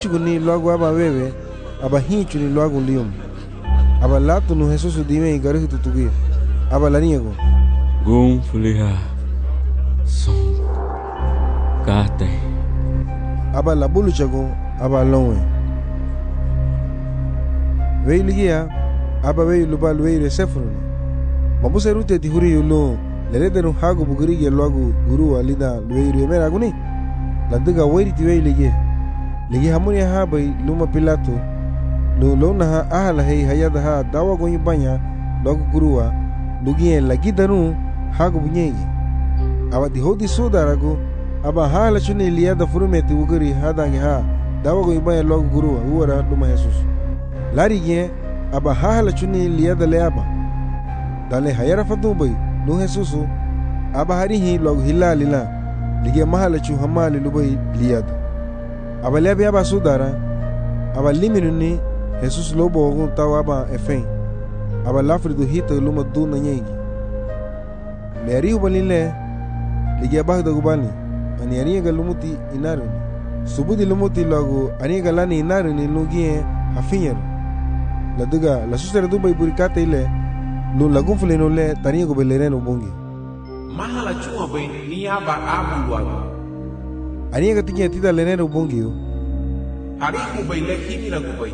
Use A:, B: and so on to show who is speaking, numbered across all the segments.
A: Chuguni logo aba bebe aba hinchu ni logo lium aba lato no Jesus dime garu tutugi aba laniego
B: gun fuliha son kate
A: aba la bulu chago aba lonwe veiligia aba ve luba luire sefruni mabuse rute tihuri yulo lelede no hago bugiri logo guru alida luire mera guni ladiga wairi tiveiligia ligi hamuni ha bai luma pilato lo lona ha ahala hei hayada ha dawa go banya logo gurua lugi lagi danu hago bunyegi aba di hodi sudarago aba hala chuni liada furumeti uguri hadangi ha dawa go banya logo gurua uara luma Jesus lari ge aba hala chuni liada leaba dale hayara fatu bai lu Jesus aba harihi logo hilalila ligi mahala chu hamali lubai liada abaliabi aba sudara aba liminuni Jesus lobo ogun tawa aba efen aba lafridu hita luma duna nyegi le arihu balile ligi aba da gubani ani ariga lumuti inaruni subudi lumuti logo ariga lani inaruni lugie hafinyero la duga la susere duba iburikate ile lu lagun fuleno le tanigo belereno bongi
C: mahala chuma bai ni aba abulwa
A: aniga tinya tida lenero bongio
C: arihu bai le himila gubai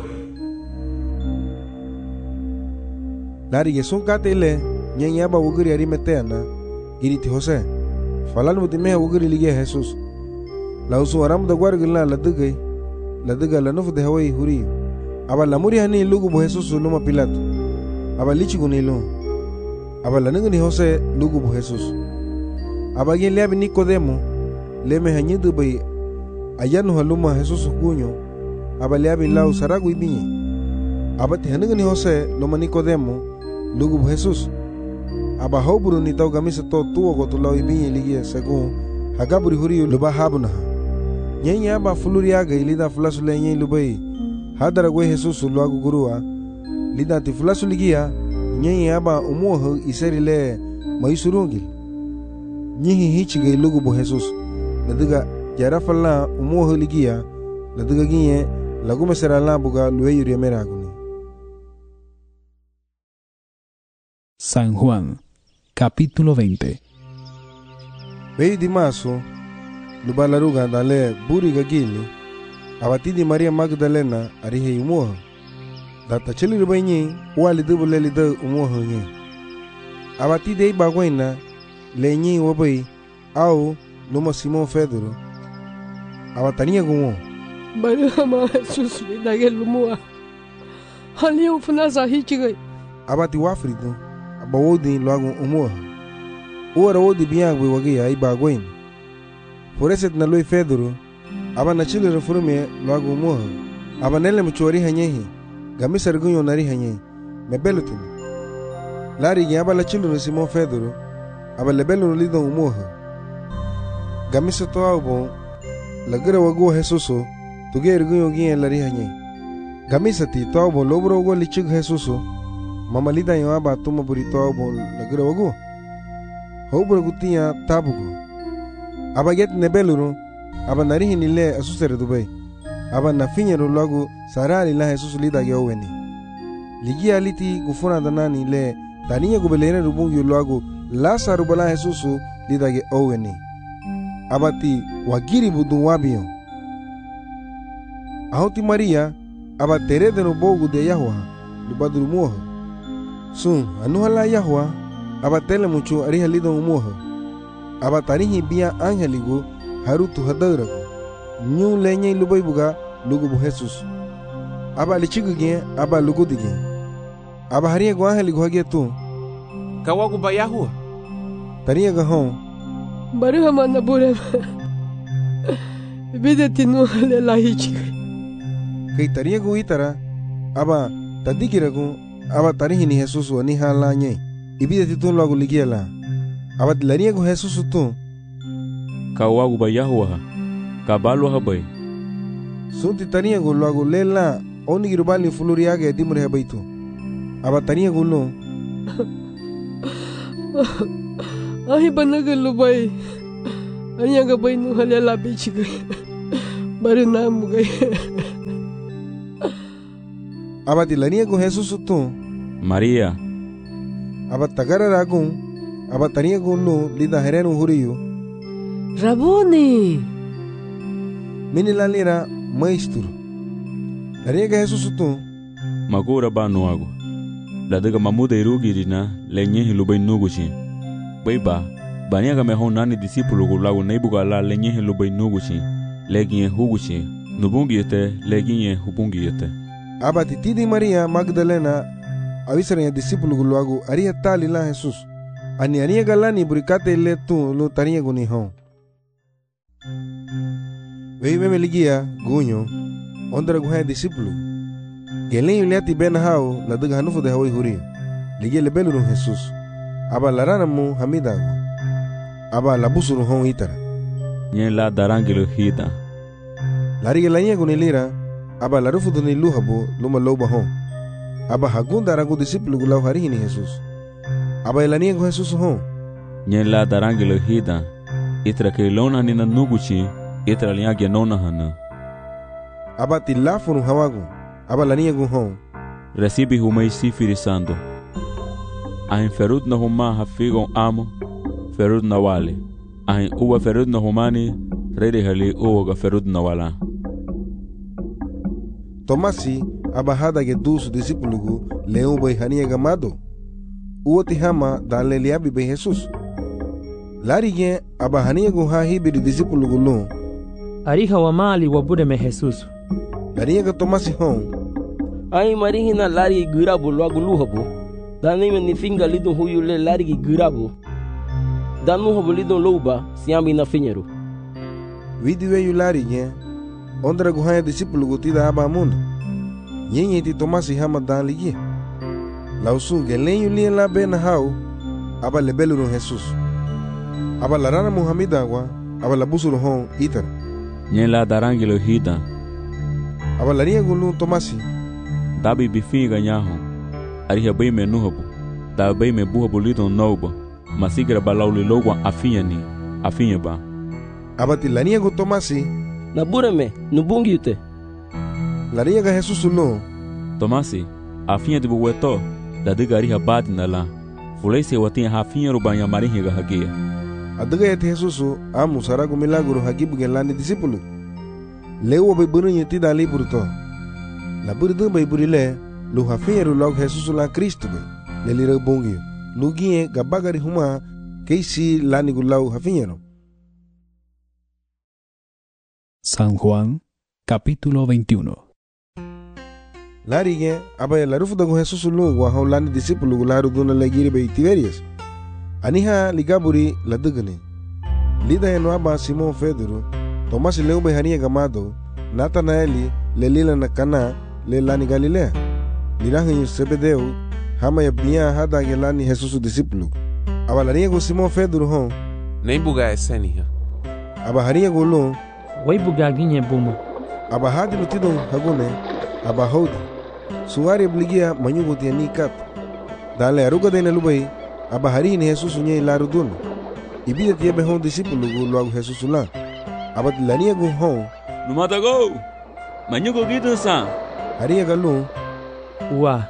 A: lari yesun kate ile nyenya aba wugiri ari meteana giriti Jose falal mutime wugiri ligia Jesus la usu aram da gwargila la la nufu de hawai huri aba la muri hani lugu bo Jesus luma Pilato aba lichi gunilo aba la ningni Jose lugu bo Jesus aba gen leabi Nicodemo leme hanyidu bai ayanu haluma Jesus kunyo aba leabi lau saragu ibinyi aba te haningni Jose luma Nicodemo lugu bo Jesus aba hoburu ni tau gamisa to tuwa gotu lau ibinyi ligia segun hagaburi huri luba habuna nyenya aba fuluri aga ilida fulasu le nyen lubai hadara gwe Jesus luagu gurua lida ti fulasu ligia nyenya aba umuho iseri le maisurungil nyihi hichige lugu bo Jesus nadiga jara falla umuho ligia nadiga ginye lagu mesera la buga luwe yuri meraguni.
D: San Juan, capítulo 20.
A: Vei di maso lubalaruga dale buri gagili abatidi Maria Magdalena arihe umuho data chili rubanyi wali dubule lida umuho nye abatide ibagwena lenyi wabai au luma Simon Pedro abatania gumo
E: bari hama Jesus lidage lumua hali ufuna sahichigai
A: abati wafrido abawodi lagu umuho ora wodi biangwe wagi ai bagwen foreset na loi Pedro abana chile refurume lagu umuho abanele mchori hanyehi gamisar gunyo nari hanyehi mebelutin lari gi abala chile Simon Pedro abale belu lido umuho gamisa to aubo lagira wago Jesuso tuger gunyo gien lari hanye gamisa ti to aubo lobro go lichig Jesuso mama lida yo aba tuma buri to aubo lagira wago hobro gutia tabugo aba get nebeluru aba nari hinile asusere dubai aba na finyero lagu sarali la Jesus lida ge oweni ligi aliti gufuna danani le taniya gubelere rubungi lagu Lazaro bala Jesusu lidage oweni abati wagiri budun wabiyo ahoti Maria aba terede no bogu de Yahwa lubadru muho sun anuhala Yahwa aba tele mucho ariha lido muho aba tarihi bia angeligo harutu hadarago nyu lenye lubai buga lugu bu Jesus aba lichiguge aba lugudige aba hariya go angeligo hage tu
C: kawagu bayahua
A: tariya gahon
E: bari hama na bure bide tinu le lahichigai
A: kai tariya go itara aba tadigirago aba tarihi ni Jesus wani hala nye ibide titun lagu ligiela aba lariya go Jesus tu
B: kawagu bayahua kabalo habai
A: sunti tariya go lagu lela oni girubali fuluriage dimure habaitu aba tariya go lo
E: ahi banaga lubai anya ga bai nu halela bichigai bari namu gai
A: abati laniego Jesus tu
B: Maria.
A: abat tagara ragun abat taniego lu lida herenu huriyo
E: Rabuni.
A: mini lalira maestro laniega Jesus tu
B: Magura ba nuago. La daga mamuda irugirina lenye hilubai nuguchi. Baiba. Baniaga mehon nani discípulo gulago neibuga la lenye hilubai nuguchi. Leginye huguchi. Nubungiyete leginye hubungiyete.
A: abati tidi Maria Magdalena avisaranya discípulo gulago aria tali la Jesus ani aniega lani burikate le tu lu taniego ni hon Veibe meligia gunyo ondra guha discípulo Gelen yuliati ben hao la daga hanufu de hawai huri ligia le beluru Jesus aba larana mu hamidago aba labusuru hon itara
B: Nye la darangilo hida.
A: lariga laniego ni lira aba larufu ni luhabo luma loba hon aba hagunda ragu discípulo gulau harihi ni Jesus aba elaniego Jesus hon
B: Nye la darangilo hida. Itra ke lona nina nuguchi. Itra liagia nona hana.
A: aba tilafunu hawagu aba laniego hon
B: Recibe humei sifiri sando. Ahin ferud na huma hafigon amo. Ferud na wale. Ahin uwa ferud na humani. Rede hali uwa ferud na wala.
A: Tomasi aba hadage dusu discípulo gu leu bai haniega mado uoti hama dan le liabi bai Jesus larige aba haniego ha hibiri discípulo gu lu
F: Ariha wa mali wa bude me Jesus.
A: lariega Tomasi hon
G: Ai marihina lari girabu logo luhabo. Danime ni finga lidon huyu le lari girabu. Danu habo lidon louba siambi na finheiro.
A: vidiwe yu larige ondra gu haya discípulo gu tida aba amunda nyenye ti Tomasi hama dan ligi lausu gelen yu lien la ben hao aba le beluru Jesus aba larana muhamida wa aba labusuru hon itar
B: Nye la darangilo hida.
A: aba lariega lu Tomasi
B: Dabi bifinga nyaho. Ariha bai me nuhabo. Da bai me buhabo lidon nouba. Masigra balauli logwa afinha ni. Afinha ba.
A: abati laniego Tomasi
G: Na bureme, no bungiyute.
A: lariega Jesus lu
B: Tomasi. Afinha de buweto. Da diga ariha bati na la. Fulei se watinha hafinha rubanya marihiga hagia.
A: adaga yati Jesus amu saragu milagro hagibu gelani discípulo lewa bai burunya tida libro to la burdu bai burile lu hafinheru log Jesus la Cristo bai le lira bongio lu gie gabagari huma keisi lani gulau hafinheru
D: San Juan, capítulo 21.
A: larige abaya la rufu dago Jesus lu wa lani discípulo gularu duna legiri bai Tiberias aniha ligaburi la dugani lida eno aba Simon Pedro Tomasi leu bai hania gamado Natanaeli le lila na Kana le lani Galilea lirahin Sebedeu hama ya bia hada gelani Jesus discípulo aba lariego Simon Pedro hon
C: Nem buga esenia.
A: aba hariego lu
F: Wai bugaginye buma.
A: aba hadi lutido hagune aba hodi suari obligia manyugo tiani kat dale aruga dene lubai aba hari ni Jesus nye larudun ibida tiebe hon discípulo gu luagu Jesus la aba laniego hon
B: Numatago. Manyugo gitu sa.
A: hariega lu
F: Wa.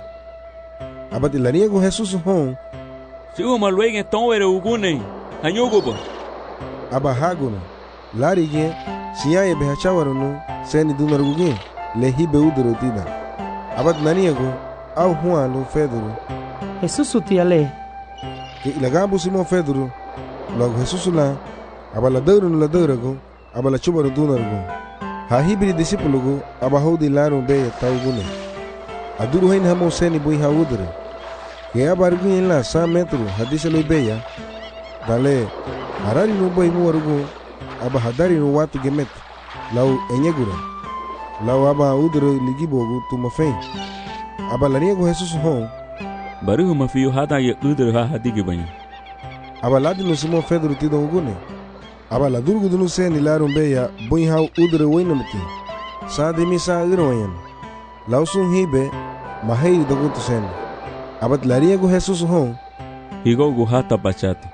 A: aba laniego Jesus hon
B: Sigo maluege tonwere ugune. Hanyugo ba.
A: aba haguna larige siyaye behachawarunu seni dunaruguge le hibe udoro tida aba laniego au hualu Pedro
F: Jesus utiale.
A: que ilagabu Simon Pedro luagu Jesus la aba la deurago aba la chubaru dunarugu ha hibiri discípulo gu aba hodi laru be taugune aduru hain hamo seni bui ha udere que aba arguin la 100 metro hadise lo beya dale harari no boy mu warugu aba hadari no watu gemet lau enyegura lau aba udere ligibogu tumafen aba laniego Jesus hon
B: Baruhu mafiyo hata ye udere ha hadigi banya.
A: aba ladino Simon Pedro tido ugune aba la durgu dunu seni laru beya bui ha udere wainamti sa de misa irwayan lau sun hibe mahei dogutu seni aba lariego Jesus hon
B: Higo gu hata bachate.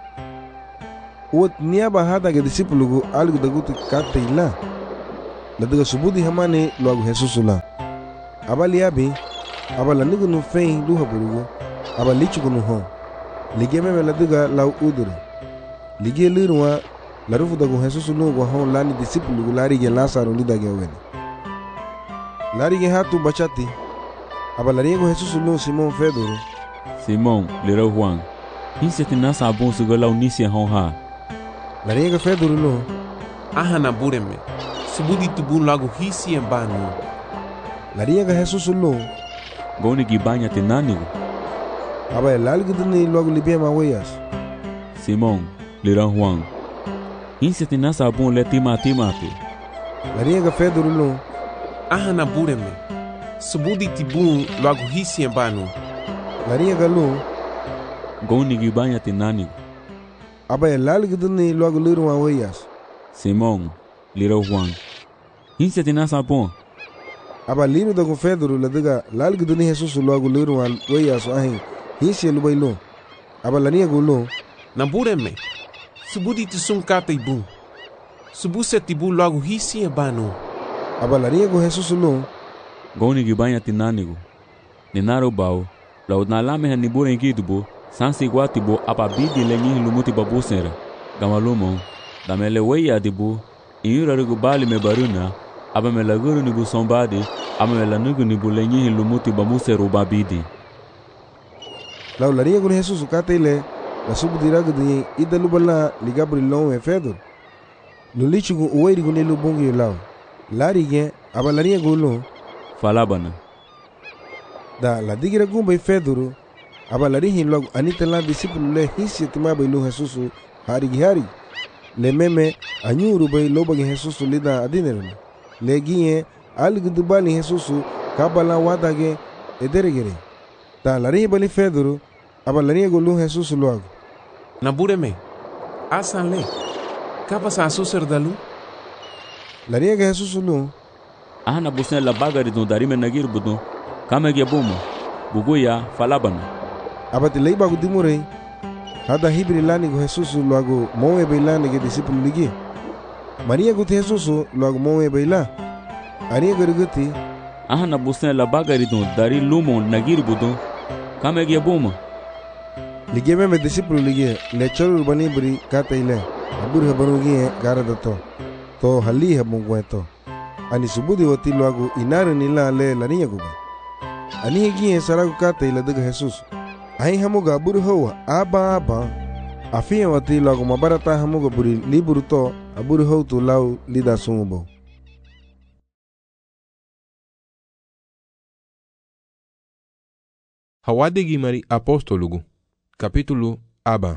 A: uot niaba hada ge discípulo gu algo dagutu kate ila la daga subudi hamane luagu Jesus la aba liabi aba la nigu nu fein luha burugo aba lichugu nu hon lige meme la diga lau uduru lige lirwa la rufu dagu Jesus nu go hon lani disipulu gu lari ge Lazaro lida ge wen lari ge hatu bachati aba lari go Jesus nu Simon Pedro
B: Simon lira Juan hinse tinasa abun suga lau nisi hon ha
A: lari ge Pedro nu
C: Ahana bureme. Subudi tubun lagu hisi en banu.
A: lari ge Jesus nu
B: goni gibanya tinanigu
A: aba lalgudni logo libia ma weyas
B: Simon lira Juan hinse tinasa abun le timati
A: lari ge Pedro nu
C: Ahana bureme. Subudi tibun lagu hisi en banu.
A: lari ge lu
B: goni gibanya tinanigu
A: aba lalgudni logo lirwa weyas
B: Simon lira Juan hinse tinasa abun
A: aba liru dagu Pedro la diga lalgudni Jesus logo lirwa weyas ahin hisi lubailo aba lani ge lu
C: Na bureme. Subudi tisun kata ibu. Subuse tibu lagu hisi en banu.
A: aba lani ge Jesus nu
B: goni gibanya tinanigu ninaro bau lau nalame ha nibure inkidubo sansi guatibo apa bidi lenyi lumuti babusera gamalumo damele weya dibu iura rugu bali me baruna aba me laguru nibu sombadi aba me lanugu nibu lenyi lumuti bamuseru babidi
A: lau lani ge Jesus katele la subudira gudni idalu balla li Gabriel e Pedro lulichugu uwairi gune lu bongi lau lari ge aba lani ge lu
B: falabana
A: da la digira gumba Pedro aba lari hin logo anita la disipulu le hisi tima bai lu Jesus hari le meme anyuru bai loba ge Jesus lida adinero le gie algudu bali Jesus kabala wadage ederegere da lari bali Pedro aba lari go lu Jesus logo
C: Na bureme. Asan le. Kapa sa suser dalu.
A: lari ge Jesus lu
B: ahana busne la bagari do darime nagir budo kamege bomo buguya falabana
A: aba te leiba go dimure hada hibri lani go Jesus logo moe bai lani ge disipulu ligi Maria go Jesus logo moe bai la ani gerguti
B: ahana busne la bagari do dari lumo nagir budo kamege bomo
A: lige me disipulu lige le cholu bani bri kata ile abur habanu gi gara dato to hali habungweto ani subudi wati logo inaru nila le laniya guba ani gi saragu kata ile daga Jesus ai hamuga abur hawa aba afia wati logo mabarata hamuga buri liburu to abur haw to lau lida sumubo
H: Hawadigi mari apostolugu capítulo aba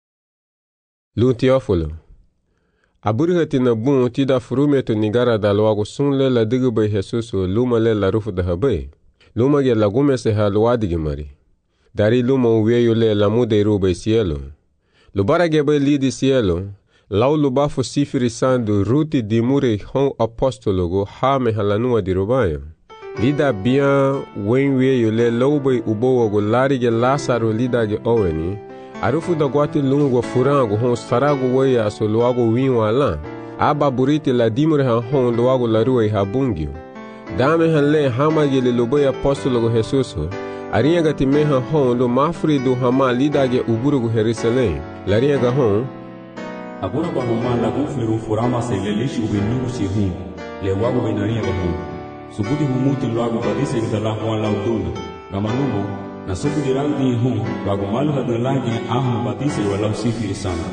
I: Lu Teófilo Aburhati na bun tida frumeto nigara da logo sunle la digbe Jesus luma le la rufu da habe luma ge lagume se halwadigi mari dari luma uveyo le la mude rube cielo lubara ge be lidi cielo lau lubafu sifiri sandu ruti dimure hon apostologo ha me halanua di rubayo lida bien wenweyo le loube ubowo go lari ge Lazaro lida ge oweni arufu da guati lungo furango hon sarago weya so luago winwa lan aba buriti la dimure han hon luago la rue habungio dame han le hamage le lobe apostolo Jesus aringa gati me han hon lo mafri do hama lidage uburugo Jerusalem la ringa hon
B: abura ba homa la gufiru furama se le lishi ubinu si hum le wago binaria ga hum subudi humuti luago badise ga la hon la uduna gamanumo na subudi randi hum wago malu hada lagi ahum badise wala sifiri sana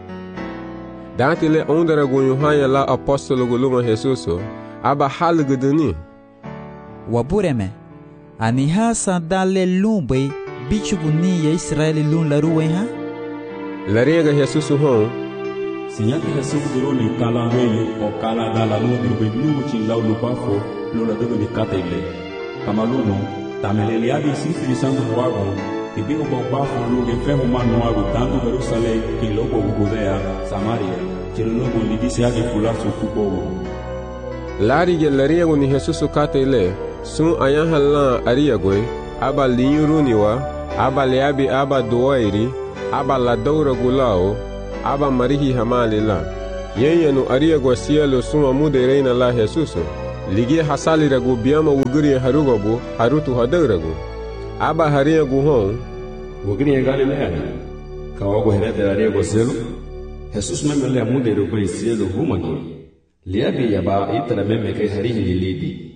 I: dante le ondara go yohaya la apostolo go luma Jesus aba halguduni
J: wabureme ani hasa dale lumbe bichuguni ya Israeli lun la ruwe ha
I: la ringa Jesus hon
B: sinyaki Jesus diro ni kala weyo o kala dala no dirbe binu chi lau lupafo lo la debe ni katele kamaluno tamelele abi sifiri sandu wago tibigo bafo lo ge femo manu wago tanto Jerusalem ki lobo Judea Samaria chiruno lidisi agi fulaso kubo
I: lari ge la ringa ni Jesus katele sun ayan halan ariyagoy aba linyuruniwa aba leabi aba doairi aba la daura gulao aba marihi hamalila yenyanu ariyago cielo sun amude reina la Jesus ligia hasali ragu biama wuguri harugobu harutu hadaragu. Aba haria guhon.
K: Wuguri Galilea. Kawago herede aria gozelo. Jesus memele amude rubai cielo humagi. Liabi yaba itra meme kai harihi lilidi.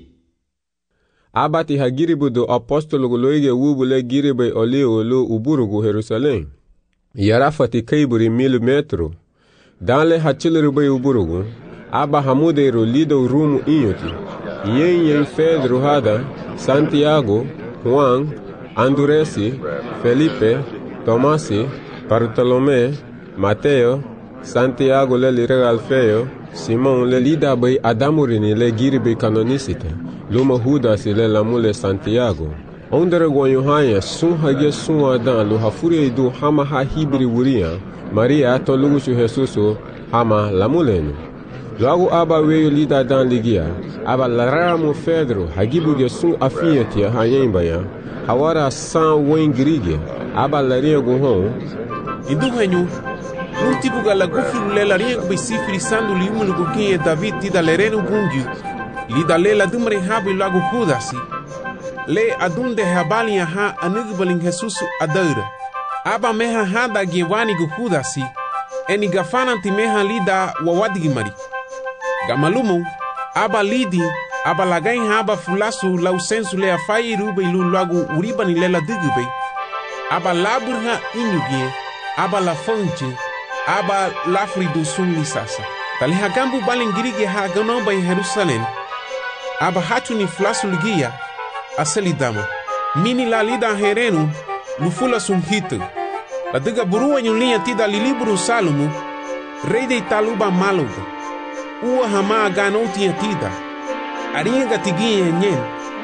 I: Abati hagiribu do apostolo guloige wubule giribe olio lo uburugu Jerusalem. Yarafati kaiburi 1000 metro. Danle hachilrubai uburugu. Aba hamudeiro lido rumo inyoti. Yen Pedro hada, Santiago, Juan, Anduresi, Felipe, Tomasi, Bartolomé, Mateo, Santiago le lirega Alfeo, Simon le lida bay adamurini le giribe canonicite, Luma Judas le lamule Santiago. Ondere guanyuhanya sun hage sun adan lo hafuri du hama ha hibri wuria, Maria to lugusu Jesuso hama lamulenu. Logo aba weyo lida dan ligia, aba laramo Pedro hagibuge sun afiyetia hanyembaya, hawara san wengirige, aba laria guhon.
C: Indu henyu, nuntibuga la gufiru le laria kubisifiri sandu liumulu gukinye David tida lerenu gungu, lida le la dumre habi lagu Judasi, le adunde habali ha anugbaling Jesusu adaura, aba meha hada giewani gu Judasi, eni gafananti meha lida wawadigimari. Gamalumu, aba lidi, aba lagain haba fulasu lau sensu le afai rube ilu lagu uribani lela digube, aba laburha inyugie, aba la fonche, aba lafridu sun lisasa. Tali hagambu balingirige ha ganomba in Jerusalem, aba hatu ni fulasu ligia, aselidama. Mini la lida herenu, lufula sun hitu. La diga burua nyulia tida liliburu Salomu, rei de Italuba maluga. Ua hama ganoti tida. Aringa tigia nyen.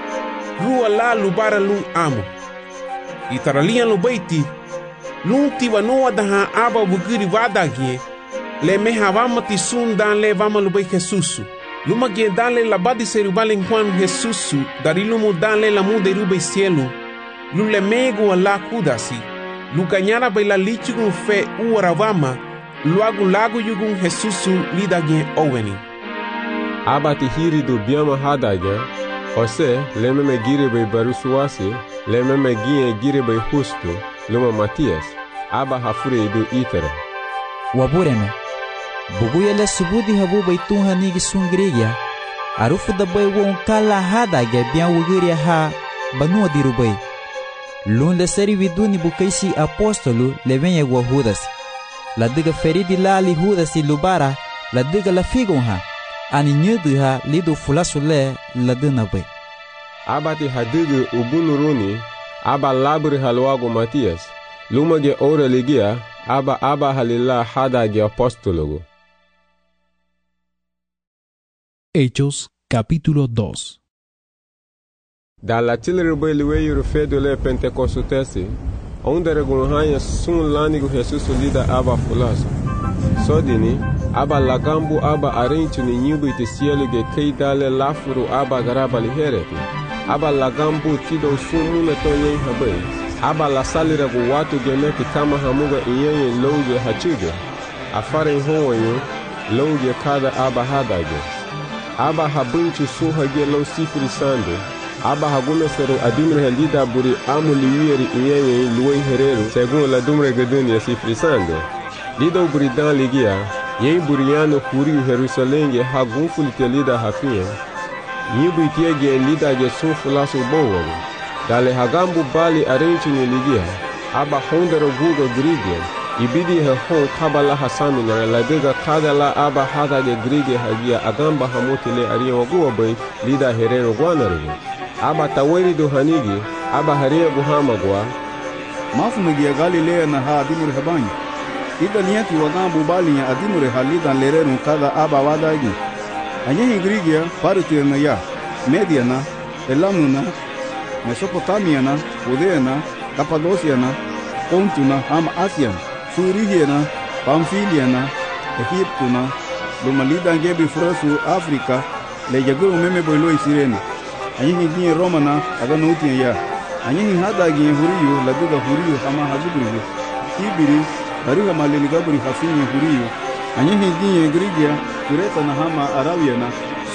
C: Rua la lubara lung amo. Itaralia lubaiti. Lung tiwa noa daha aba bugiri wadagie. Le meha vama tisun dan le vama lubai Jesusu. Luma gie dan le labadi serubalen Juan Jesusu. Darilumu dan le lamu de rube cielo. Lule megu ala kudasi. Lukanyara baila lichugun fe uaravama. Luagu lagu yugun Jesusu lidagien oweni.
I: Abati hiri do biama hadaga, Jose lememe giribe barusuasi, lememe giribe Justo, luma Matias, aba hafure do itere.
J: Wabureme, buguyele subudi habu baitun hanigi sungrigia, arufu da bay won kala hadaga bian wugiria ha banua dirubay. Lun le seri viduni bukaisi apostolo levenye gwa Judas. La diga feridi lali Judasi lubara, la diga la figonha, ani nyuduha lido fulasule la dinabay.
I: Abati hadigu ubunuruni, aba labri halwago Matias, lumage ora ligia, aba halila hadage apostologo.
D: Hechos capítulo 2.
I: Da la tilrubay liweyu fedo le pentecostesi, onde regunhanya sun lanigo Jesus lida aba fulaso. Sodini, aba lagambu aba arenchu ni nyubi te cielo ge keidale lafuru aba garaba lihereti. Aba lagambu tido sumule to yen habay. Aba la salira gu watu gemeti kama hamuga iyenye loge hachuge. Afare honyo loge kada aba hadage. Aba habunchu suhage lo sifri sande. Aba hagume sero adimre lida buri amu liwiri iyenye luwe hereru segun la dumre geduni ya sifri sande. Lido buri dan ligia, yen buriano kuri Jerusalem hagunfuli te lida hafia. Nyibu itiege lida ge sunfulasu bowo. Dale hagambu bali arenchu ni ligia, aba hondero guga grige. Ibidi he hon kabala hasami na ladega kadala aba hada ge grige hagia agamba hamuti le ariya waguwa bay lida herero guanarugu. Aba taweri do hanigi, aba haria guhamagwa.
L: Mafu megia Galilea na ha adimure habanyi. Ida liyanti wagambu bali ya adimure halida lerenu kada aba wadagi. Anyehi grigia parutir na ya, Mediana, Elamuna, Mesopotamiana, Udeana, Cappadociana, Pontuna, Ham Asian, Furigiana, Pamphiliana, Egiptuna, Lumalida ngebi furasu Afrika, le jaguru meme boilo isirene. Anyehi ginye Romana, agano uti ya. Anyehi hada ginye huriyo, laduga huriyo hama hazuburiyo. Ibiri, bariga malili gaburi hafinye huriyo. Anyehi ginye Grigia, Kureta na hama Arabiana,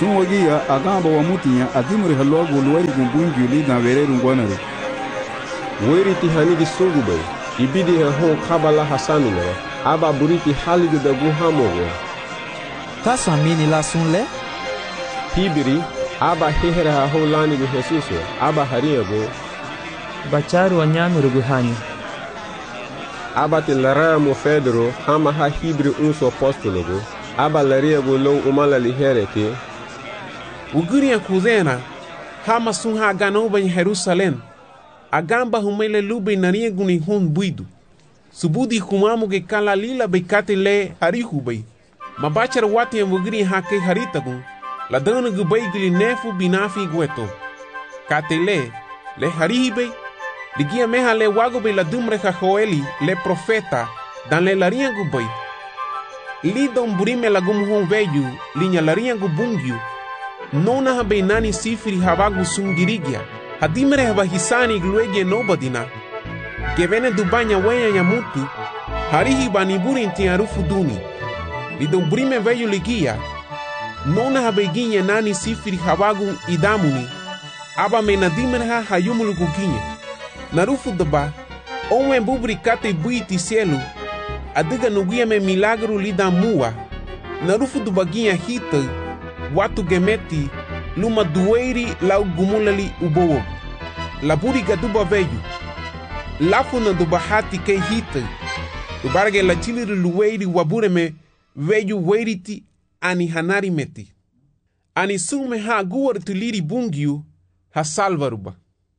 L: Sunwagia agamba wa mutinya adimuri halwagu luwari gumbungi lida vereru ngwanare.
I: Weriti hanigi sungubay, ibidi hon kabala hasamina, aba buriti haligu da guhamogo.
J: Kaso amini la sunle?
I: Hibiri, aba hehera ho lanigu Jesuso, aba hariago.
F: Bacharu anyamuru guhanyo.
I: Aba te lara mo Pedro, hama ha hibri unso apostologo, aba lariago lo umala lihereke.
C: Uguria kuzena, hama sunha ganoba em Jerusalém. Agamba humele lube naria guni hun buidu. Subudi humamu ge kala lila bekate le harihubay. Mabachar wati en wugri hake haritagun. La dana gubay gili nefu binafi gueto. Kate le harihibay. Ligia meha le wagobe la dumre Joeli le profeta. Dan le laria gubay. Li don burime la gum hun veyu. Linya laria gubungyu. Nona habe nani sifri habagu sungirigia. Hadimere haba hisani gluegie nobadina. Gevene dubanya weya ya mutu. Harihi baniburi inti arufu duni. Lidon brime veyu ligia. Nona habe ginye nani sifiri habagu idamuni. Aba menadimere ha hayumulu guginye. Narufu daba. Onwe bubri kate buiti cielo. Adiga nugia me milagro lida mua. Narufu dubaginha hita. Watu gemeti. Luma dueiri lau gumulali ubowo. Laburi gaduba veyu. Lafu na duba hati ke hita. Dubarge la chiliri luweiri wabureme veyu weiriti ani hanari meti. Ani sume ha guar tuliri bungiu ha salvaruba.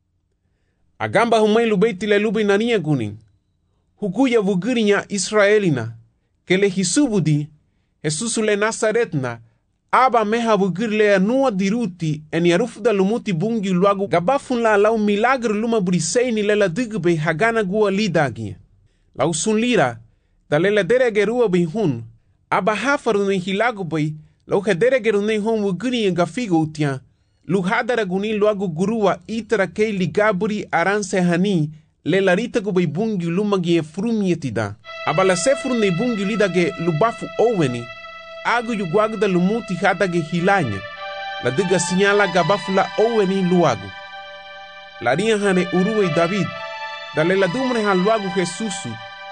C: Agamba humai lubeiti le lube nania gunin. Hukuya vugirinya Israelina. Ke le hisubudi. Jesusu le Nazaretna. Aba meha vugirle anua diruti eni arufda lumuti bungi luagu gabafun la lau milagre luma briseini lela digbe hagana gua lidagi. Lau sunlira da lela deregerua bihun. Aba hafaru ni hilagu bay lau hederegeru ni hon wugiri ngafigo utia. Luhadara guni luagu gurua itara kei ligaburi aranse hani lela ritagu bay bungi lumagi e frumietida. Aba la sefru ni bungi lidage lubafu oweni. Agu yuguagu da lumuti hadage hilanya. La diga sinyala gabafula oweni luagu. La ria hane uruwe David. Da lela dumre han luagu Jesusu.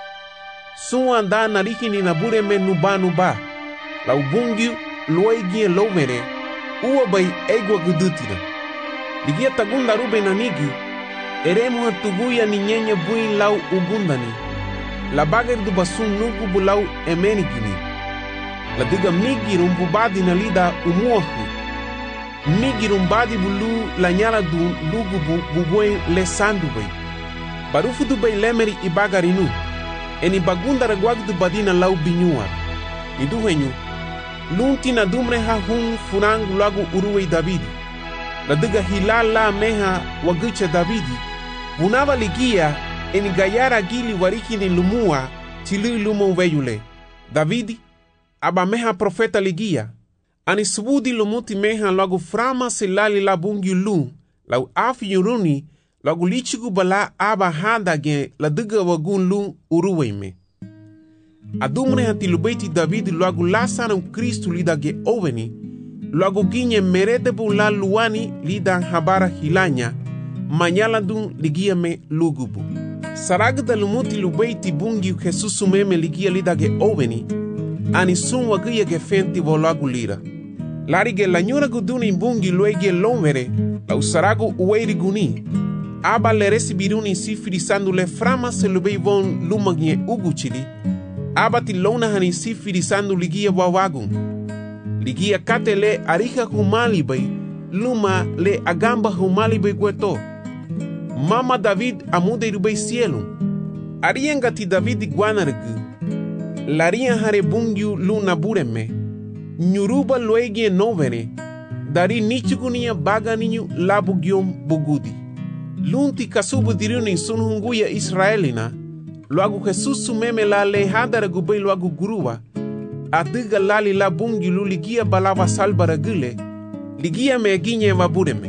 C: Su anda narihini nabure me nuba. La ubungi luegi lovere. Uwa bay egwa gudutira. Ligia tagunda rube nanigi. Eremu hatuguya ni nyenye bui lau ugundani. La bager du basun nugu bulau emenigini. La diga migi rumbubadi na lida umuahu. Migi rumbadi bulu la nyala du lugu bubuen le sandu bay. Barufu du bay lemeri ibagarinu. Eni bagunda reguag du badina lau binyuar. Idu henyu. Lunti na dumre ha hun furangu lagu uruwe Davidi. La diga hilala meha wagucha Davidi. Bunava ligia eni gayara gili wariki ni lumua chili lumo veyule. Davidi. Aba meha profeta ligia. Ani subudi lumuti meha lagu frama silali la bungi lu. Lau afi yuruni lagu lichigu bala aba handage la diga wagun lu uruweme. Adumre hati lubeiti David lagu lasana Kristu lidage oveni. Lagu ginye merede la luani lidan habara hilanya. Manyala dun ligia me lugubu. Saragda lumuti lubeiti bungi Jesusu meme ligia lidage oveni. Ani sun wagia ge fenti volagu lira. Larige la nyura guduni bungi luege lomere. La usaragu uweiri guni. Aba le resibiruni sifiri sandu le frama se lubei von lumagie uguchili. Aba ti lona hani sifiri sandu ligia wawagun. Ligia kate le arika humali bay. Luma le agamba humali bay gueto. Mama David amude rubei cielo. Arienga ti David guanargu. Laria hare bungiu luna bureme. Nyuruba luegie novere. Dari nichugunia baganiu labugium bugudi. Lunti kasubu diruni sunhunguya Israelina. Luagu Jesusu meme la lehadara gubei luagu gurua. Adiga lali la bungi luligia balava salbara gile. Ligia me ginye wabureme.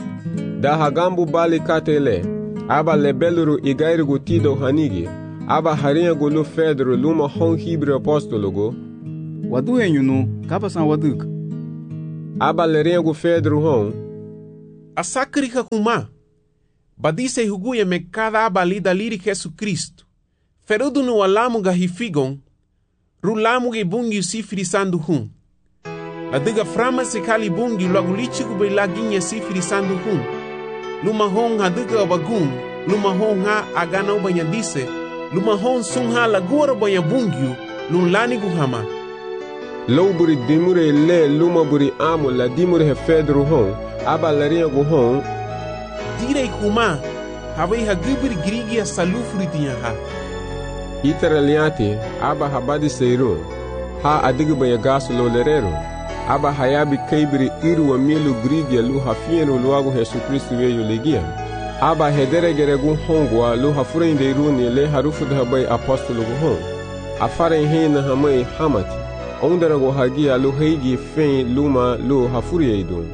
I: Da hagambu bali katele. Aba lebeluru igairugu tido hanigi. Aba harinha gulu Pedro luma hon hibre apostologo.
L: Wadu enyunu kapasan waduk.
I: aba lerengo Pedro hon.
C: Asakrika kuma. Badise huguya me cada aba lida liri Jesus Cristo. Ferudu no alamu ga hifigon. Rulamu ge bungi sifiri sandu hun. La diga frama se kali bungi logo lichiku be laginha sifiri sandu hun. Luma hon ha diga bagun. Luma hon ha agana ubanya dise. Luma hon sun ha lagora banya bungiu. Lulani guhama.
I: Louburi dimure le luma buri amo la dimure he Pedro hon. Aba larinha go hon.
C: Direi kuma. Havei ha gibri grigia salufuri tinha ha.
I: Itara liate aba habadi seiro. Ha adiga banya gaso lo lerero. Aba hayabi kaibiri iru wa milu grigia lu hafienu luago Jesus Kristu weyo legia. Aba hedere geregu hongwa lu hafurende iruni le harufu dhabai apostolo go hon. Afare hina hamai hamati. Ondara go hagia lu heigi fen luma lu hafuri eidun.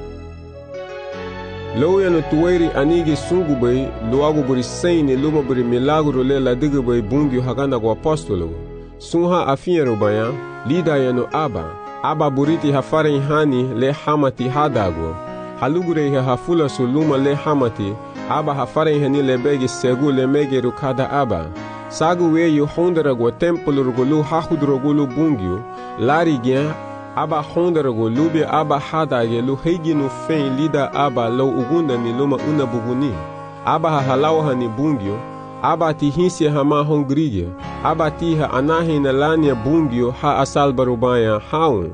I: Lo yano tuweri anigi sungu bai luago buri seine luma buri milagro le la diga bai bungi hagana go apostolo. Sunha afiero baya lida yano aba buriti hafare hani le hamati hadago. Halugure hafula suluma le hamati. Aba hafare hani le begi segu le mege rukada aba. Sagu weyu hondarago tempolo lu hahudrogulu bungio. Lari gyan aba hondarago lube aba hadage lu heiginu fen lida aba lo ugunda ni luma una buguni. Aba halau hani bungio. Aba tihinsi hama hongrigia. Aba tiha anahi na lania bungio ha asal barubaya haun.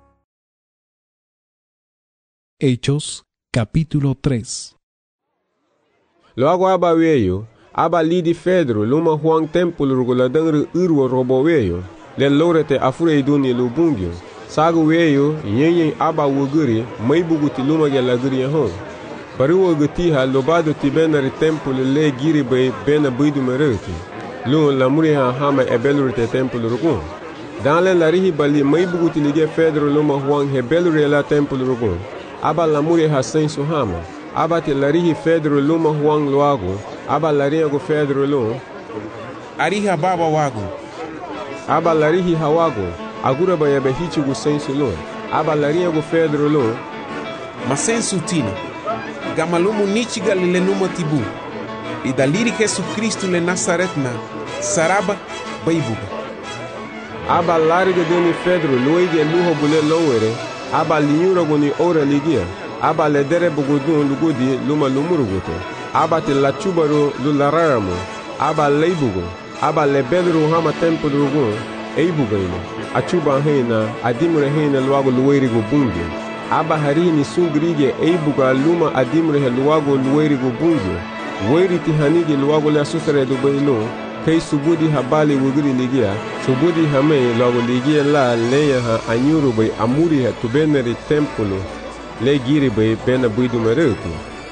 D: Hechos, capítulo 3.
I: Logo aba weyo, aba lidi Pedro luma huang templo rugoladangru urwo robo weyo, le lorete afure iduni lubungyo. Sagu weyo, yenyen aba wuguri, maibuguti luma gelaguri hon. Bariwo gutiha lobado ti benari templo le giri bay bena buidu mereti. Lun la muriha hama ebelurite templo rugun. Dans la rihi bali maibuguti lige Pedro luma huang hebelure la templo rugun. Aba la muriha sensu hama. Aba te larihi Pedro luma huang luago. Aba larinha go Pedro lum.
C: Ariha baba wago.
I: Aba larihi hawago. Agura ba yabe hichi go sensu lum. Aba larinha go Pedro lum.
C: Masensu tina. Gamalumu nichi galile numa tibu. E daliri Jesus Cristo le Nazaretna. Saraba baibuga.
I: Aba lariga doni Pedro luige luho bule lowere. Aba linyura go ni ora ligia. Aba ledere bugudun lugudi luma lumurugoto. Aba te la chubaro lulararamo. Aba leibugo. Aba lebedru hama tempo rugun. Eibugaino. Achuba hena. Adimure hena luago luerigo bungi. Aba harini sungrige eibuga luma adimure luago luerigo bungi. Weri tihanigi luago le asusare do baino. Kei subudi habali wugiri ligia. Subudi hame luago ligia la leya ha anyuru bay amuri ha tubeneri tempolo. Le giri bay bena buidu mereuti.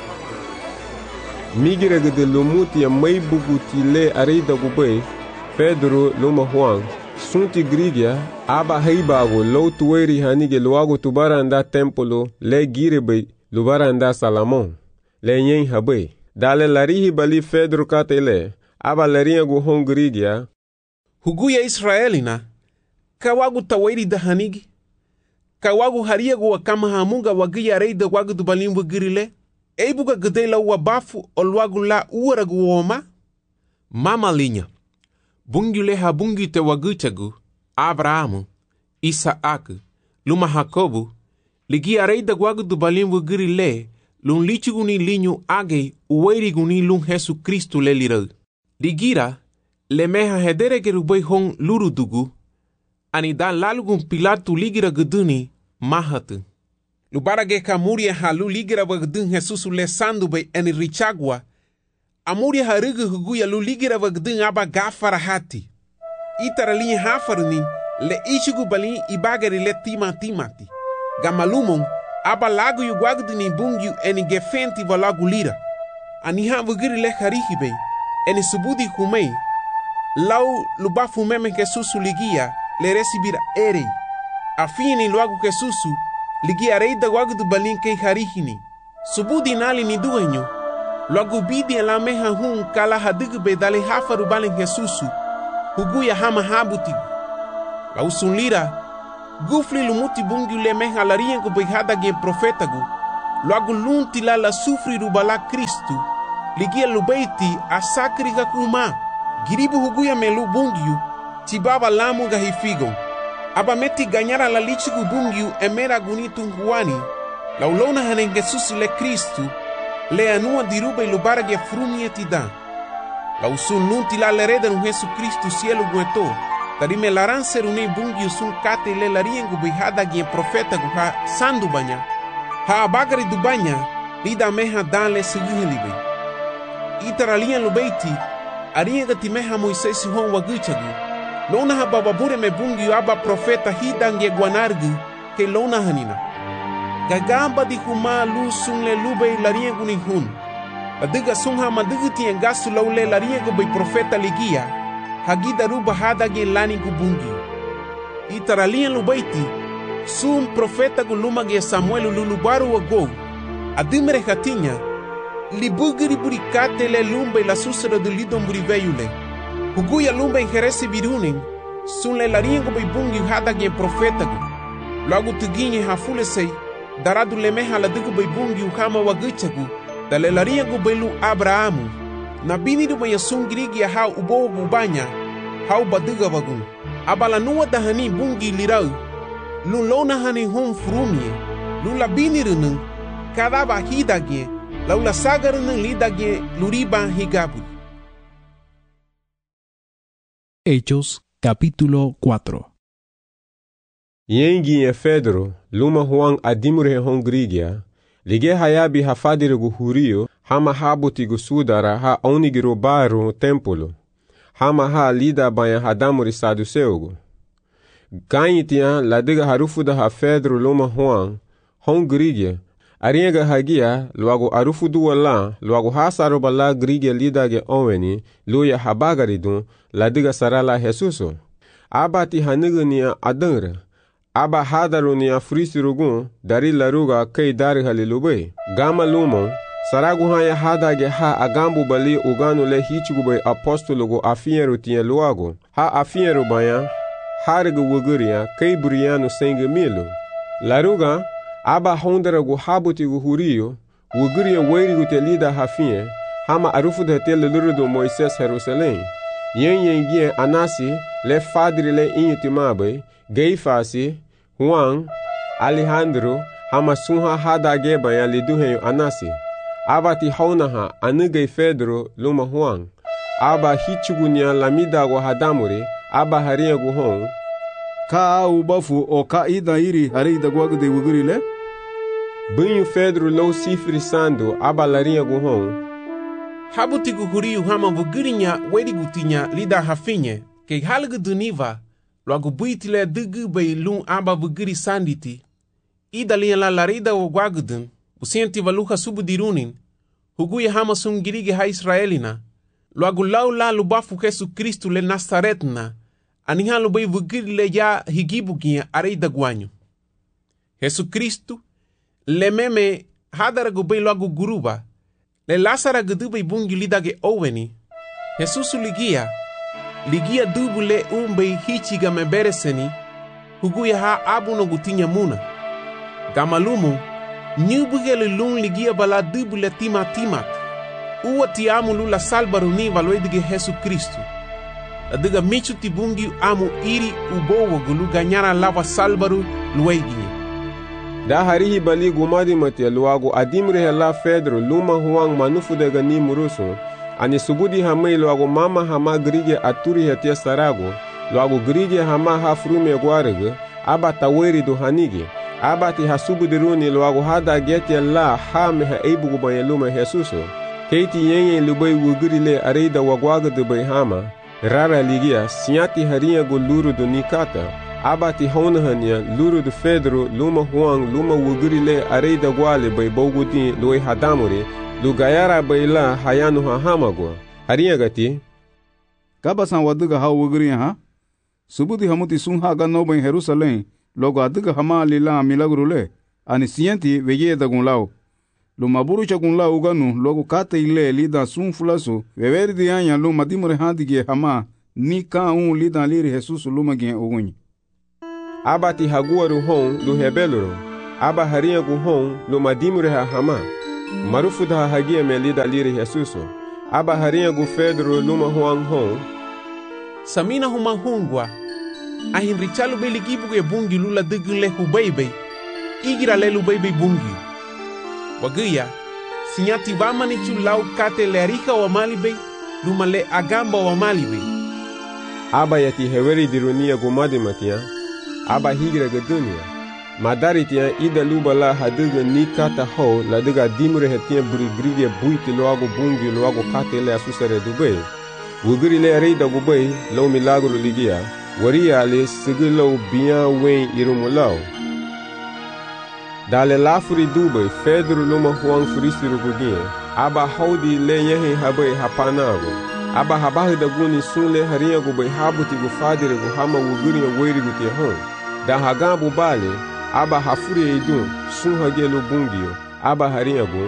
I: Migira gede lumuti ya maibuguti le arida gubay. Pedro luma huang. Sunti grigia. Aba heibago lo tuweri hanige luago tubaranda tempolo. Le giri bay lubaranda Salamon. Le nyen habay. Dale larihi bali Pedro katele. Aba larinha go hongrigia.
C: Huguya Israelina. Kawagu taweri da hanigi. Kawagu haria go wakama hamunga wagia reida wagu dubalimbu girile. Eibuga gedela wabafu olwagu la uara gu woma. Mama linha. Bungi leha bungi te waguchagu. Abrahamu. Isaac. Luma Jacobu. Ligia reida wagu dubalimbu girile. Lun lichigu ni linho agei uerigu ni lun Jesus Cristo le lirau. Ligira. Le meha hedere gerubay hong lurudugu. Ani dan lalugun Pilatu ligira geduni. Mahatu. Lubarage kamuria halu ligira wagdun Jesus le sandu bay eni richagwa. Amuria harugu huguya lu ligira wagdun aba gafara hati. Itara linha hafarni le ishugu balin ibagari le timati. Gamalumon aba lagu yu wagduni bungyu eni gefenti valagu lira. Aniha wagiri le harihi bay eni subudi humei. Lau lubafu meme Jesus ligia le recibira erei. Afini luagu kesusu, ligia reida wagu du balin kei harihini. Subudi nali ni duenyo. Luagu bidi la meha hun kala hadigu be dale hafaru balin kesusu. Huguya hama habutigu. Lau sunlira, Gufli lumuti bungi le meha la riengo beihada gen profetagu. Loagu lunti la sufri rubala Kristu. Ligia lubeiti a sakriga kuma. Giribu huguya melu bungiu. Tibaba lamu ga hifigon. Aba meti ganyara la lichigu bungiu emera gunitu huani. La ulona hanen Jesus le Kristu. Le anua diruba ilubara ge frumie tidan. La usun lunti la lereda no Jesus Kristu cielo gueto. Tarime laran serune bungi usun kate le lariengu bihada gen profeta guha sandu banya. Ha abagari du banya, lida meha dan le seguhelibe. Itaralian lubeiti, arienga ti meha Moisés hon waguchagu. Lona ha bababure me bungi aba profeta hidange guanargu, ke lona hanina. Gagamba di huma lu sun le lube lariengu ni hun. Adiga sunha maduguti engasu laule lariengu bei profeta ligia. Hagida ruba hada gen lani gubungi. Itaralian lubeiti, sum profeta guluma ge Samuel lulubaru wago. Adimre hatinha, libugri buricate le lumba e la susera do lidon buriveiule. Huguya lumba em herese birunen, sun le lariengo bei bungi hada gen profeta gu. Logo tuginhe hafulesei, darado lemeha la dugu bei bungi uhama waguchagu, da le lariengo bei lu Abraamu. Na binidu mai sun grigi a hau ubo gubanya, hau baduga wagun. Abala nua da hani bungi lirau, lu lona hani hon frumie, lu la binirunun, kadaba hidage, laula sagarunun lidage luriba higabu.
D: Hechos capítulo 4.
I: Yengi e Fedro, luma Juan adimure hongrigia, lige hayabi hafadirigu hurio, hama habutigu sudara ha onigiro baru templo, hama ha lida banha hadamuri saduceugo. Ganhitian ladiga harufuda ha Fedro luma Juan, hongrigia, arienga hagia, logo arufudu la, logo hasaroba la grigia lidage oweni, luya habagaridun, ladiga sarala Jesuso. Abati hanigania adanra, aba hadarunia frisirugun, dari laruga kei dari halilube. Gama lumon, saragu haya hadage ha agambu bali uganu le hichigube apostologo afieru tien luago. Ha afieru baya, hariga wuguria kei buriano senge milo. Laruga, aba honderagu habutigu hurio, wuguria weirigu te lida hafie, hama arufu de tele lurudo Moisés Jerusalém. Yen anasi, le fadri le inyutimabe, Geifasi, Juan, Alejandro, hama sunha hadage baya liduhenyo anasi. Abati haunaha anugei Fedro luma Juan. Aba hichugunia lamidago hadamuri, aba haria guhon.
L: Ka ubafu o ka ida iri harida guagde wugurile?
I: Bunho Fedro lo sifri sando, aba laria guhon.
C: Habutigu huriu hama vugurinya werigutinya lida hafinye, ke halgu duniva, logo buitile dugu bei lum aba vuguri sanditi. Ida linha la larida o guagudun, o senti valuha subudirunin, huguya hama sungirige ha Israelina, logo lau la lubafu Jesus Cristo le Nazaretna, aniha lubei vuguri le ya higibuginha areida guanyo. Jesus Cristo, le meme hadaragu bei logo guruba, le Lázara gudubei bungi lidage oweni. Jesus ligia dubu le umbei hichiga mebereseni, huguya ha abuno gutinya muna. Gamalumu, nyubugele lun ligia bala dubu le timat. Uwa ti amu lula salbaruni valoedige Jesus Cristo. Adiga michu ti bungi amu iri ubowo gulu ganyara lava salbaru lueginye.
I: Da harihi bali gumadi mate luago adimre la Fedro luma Juan manufu de gani murusu. Ani subudi hamei luago mama hama grige aturi hetia sarago. Luago grige hama hafrume guarege. Aba taweri do hanige. Aba ti hasubudi runi luago hada getia la hame ha eibugu banye lume Jesuso. Keiti yenye lubei wugurile areida wagwaga de bei hama. Rara ligia siati harinha go luru do nikata. Abati honahania luru do Fedro luma Juan luma wugurile areida guale bei bogudin loi hadamuri lugayara bei la hayanu hahamagwa harinha gati
L: Kabasan waduga ha wuguri ha subudi hamuti sunha gano ben Jerusalém logo aduga hama lila milagrule ani sienti veye da gunlao luma burucha gunlao ganu logo kate ile lida sun fulaso veverdi anya luma dimore handige hama ni ka lida liri Jesus luma gen ogunyi.
I: aba ti haguaru hon lu hebeluru, aba harinha gu hon lu madimure ha hama, marufu da hagia melida liri Jesuso, aba harinha gu fedro luma huang hon,
C: samina huma hungwa, ahin richalu be ligibu ge bungi lula digun le hubeibe, igira le lubeibe bungi. Wagaya, sinyati vamani chu lau kate le arika wa malibe, luma le agamba wa malibe.
I: Aba yati heweri dirunia gumadi matia, aba higira gedunia, madari tia ida luba la haduga ni kata ho la duga dimure hetia burigrige buiti loago bungi loago kate le asusare dube. Wugiri le reida gubei lo milagro ligia, waria le sigilo biya wen irumulau. Dale lafuri dube fedru luma huang furisiru gugie, aba haudi le yehe habe hapanago. Aba habahi da guni sunle haria gubei habuti gufadire guhama wugiri ya weiri gutie hon. Da hagabu bale, aba hafuri eidun sun hagelu bungio, aba haria gu.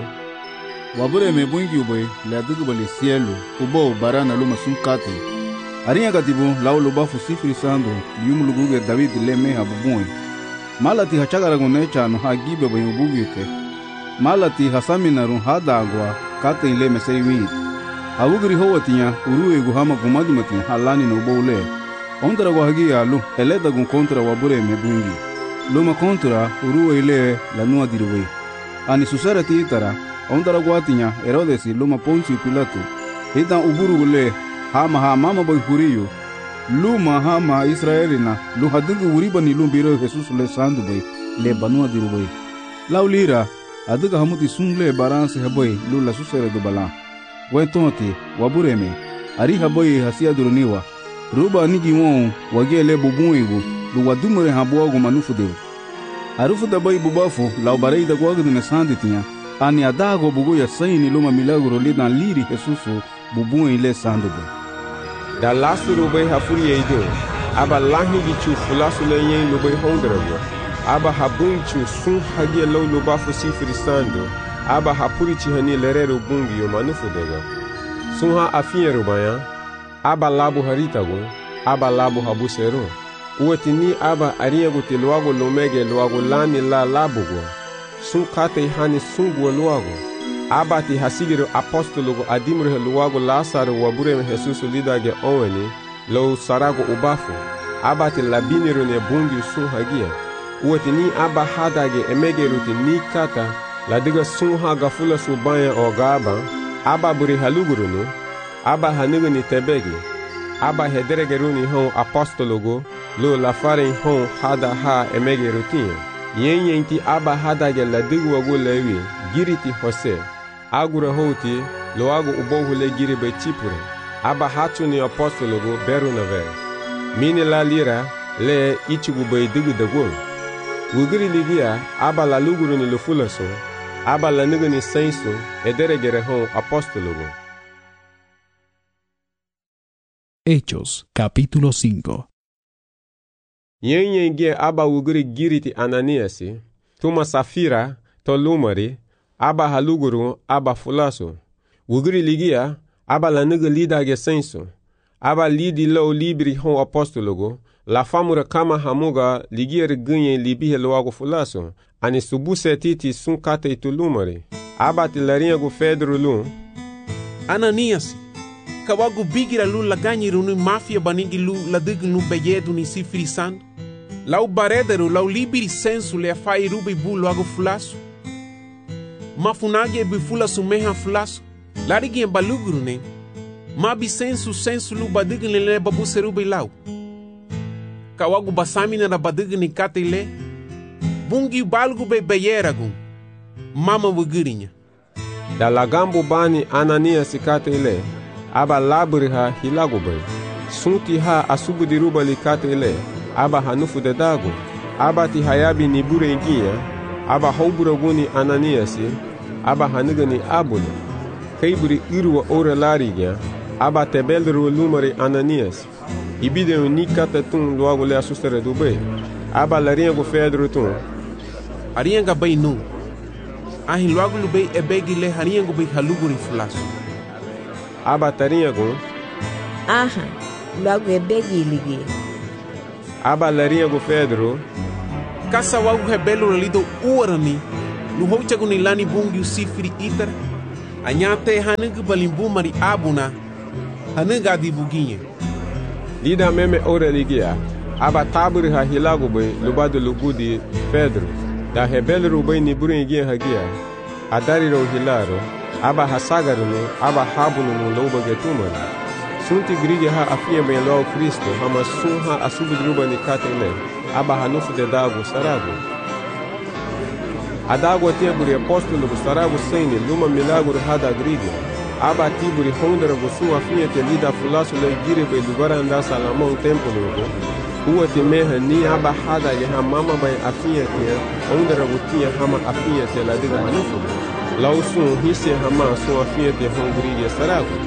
L: Wabure me bungi ube le adugu bali cielo, ubo barana luma sun kate. Haria katibu lau luba fusifri sando, lium luguge David le me habubui. Malati hachagara gunecha no hagibe bayu bugite. Malati hasamina run hadagwa kate ile mesei wit. Awugiri howatia urue guhama gumadi matin halani no bole. Ondra guhagia lu eleda gun kontra wabure me bungi. Luma kontra urue ile lanua dirwe. Ani susara titara ondra guatinya Herodes luma Ponci Pilato. Ita uburu gule hama mama boy huriyo. Luma hama Israelina lu hadugu uriba ni lumbiro Jesus le sandu bay le banua dirwe. Laulira aduga hamuti sungle baranse haboy lu la susara do bala. Wentonti wabureme ari haboy hasia duruniwa ruba nigi won wagele bubuigu lu wadumure habogo manufude arufu da boy bubafu la barei da gwagu ne sanditinha ani adago bugu ya saini luma milagro le dan liri Jesusu bubu ile sandugo
I: da lasuru bay hafuri eido aba lahi gichu fulasu le yen lu bay hondrago aba habunchu sun hagie lo lu bafu sifri sando aba hapuri chihani lerero bungi yo manufudega sunha afinyeru baya aba labu haritago aba labu habusero uwetini aba ariyago tilwago lomege lwago lani la labugo sun kate hani sungu lwago aba ti hasigiro apostologo adimure lwago lasaro wabure Jesusu lidage oweni lo sarago ubafu aba ti labiniro ne bungi sun hagia uwetini aba hadage emegeruti ni kata la diga sunha gafula subaya o gaba aba buri halugurunu aba hanuguni tebegi aba hederegeruni hon apostologo lo la fare hon hada ha emegerutin yenti aba hada ge la diga wago lewi giriti hose agura hoti lo ago ubohule giribe chipure aba hatuni apostologo berunave mini la lira le ichigu bay diga dago wugiri ligia aba la luguruni lo fulaso aba la nugani senso ederegere hon apostologo.
D: Hechos, capítulo 5.
I: Yenye aba wugiri giriti Ananiasi, tuma safira, to lumari, aba haluguru, aba fulaso. Wugiri ligia, aba la nuga lidage senso. Aba lidi lo libri hon apostologo, la famura kama hamuga ligier gunye libihe loago fulaso. Ani subuse titi sun kate itulumari. Aba tilarinha gu Pedro lu.
C: Ananiasi, kawagu bigira lu laganyi runu mafia banigi lu ladigu nu beyedu ni sifrisan. Lau baredero lau libiri sensu le afai rubi bu loago fulasu. Mafunagi ebi fulasu meha fulasu. Larigi en baluguru ne. Mabi sensu lu badigu le babu serubi lau. Kawagu basamina na badigu ni kate le. Bungi balgu be beyeragu mama wugirinya
I: da lagambu bani Ananias kate ile aba labri ha hilagu be sunti ha asubu diruba likate ile aba hanufu de dago aba ti hayabi ni bure ingia aba hauburaguni Ananias aba hanugani abule kaiburi irwa ora lariga aba tebelru lumari Ananias ibide ni kate tun loago le asustere dube aba larinha go Pedro tun
C: Harianga bay nu. Ahin loago lubei ebegi le hariango bay haluguri fulasu.
I: Aba tarinha go.
M: Aha, loago ebegi ligi.
I: aba larinha gu Pedro.
C: Kasa wagu rebelo lido uarani. No hochagu ni lani bungi usifiri itar. Anyate hanugu balimbu mari abuna. Hanuga di buginye.
I: Lida meme ora ligia. Aba taburi ha hilagu bai lubado lugudi Pedro. Da rebelo rubai ni burin igia hagia. Adari ro hilaro. Aba hasagaruno. Aba habuno no loba getumari. Sunti grige ha afia bem lo Cristo. Hama sun ha asubidruba ni katele. Aba hanufu de dago sarago. A d'água tiburi apóstolo sarago sene luma milagro hada grige. Aba tiburi hondra sua finha te lida fulaço le gire be lugar andar salamão tempo logo. Ua te meha ni aba hada ye ha mama bai afinha te hondra tinha hama afinha te la diga hanufu. Lau sun hisse hama sua afinha te hongrigue sarago.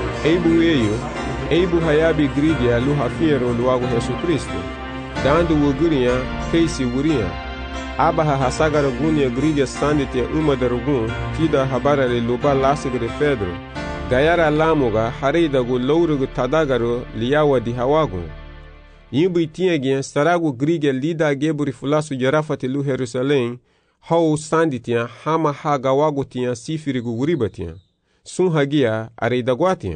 I: Eibu hayabi grige alu afinha ro luago Jesus Cristo. Dando o gurinha keisi gurinha. Aba hasagara gunia grige sandite uma darugun tida habara le luba lasigre Pedro. Gayara lamuga harida gu lourugu tadagaru liawa di hawagu. Imbu tinha gen saragu grige lida geburi fulasu jarafati lu Jerusalém. Hau sanditia hama hagawagu tinha sifirigu guribatia. Sun hagia areida guatia.